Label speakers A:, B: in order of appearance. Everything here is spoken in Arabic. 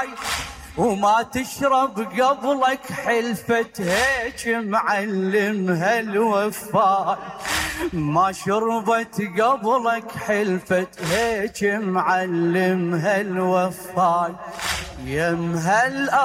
A: وما تشرب قبلك حلفة هيك معلمها الوفاي، ما شربت قبلك حلفة هيك معلمها الوفاي. يمها